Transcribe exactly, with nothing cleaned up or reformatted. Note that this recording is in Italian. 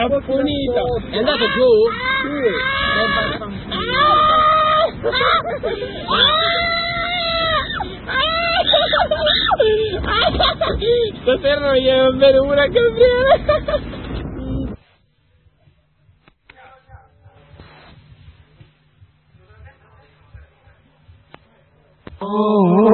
È punito! È andato giù? Sì! Stasera non gli va bene una Gabriele! Oh,